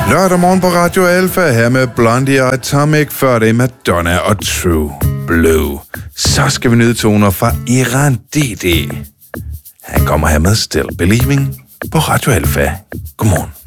Lørdag morgen på Radio Alpha her med Blondie og Atomic, før det Madonna og True Blue. Så skal vi nyde toner fra Iran DD. Han kommer her med Still Believing på Radio Alpha. Godmorgen.